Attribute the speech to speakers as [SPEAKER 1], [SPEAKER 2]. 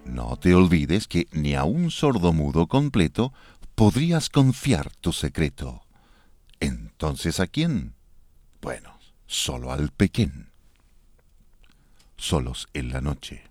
[SPEAKER 1] No te olvides que ni a un sordomudo completo podrías confiar tu secreto. Entonces, ¿a quién? Bueno, solo al pequeño. Solos en la noche.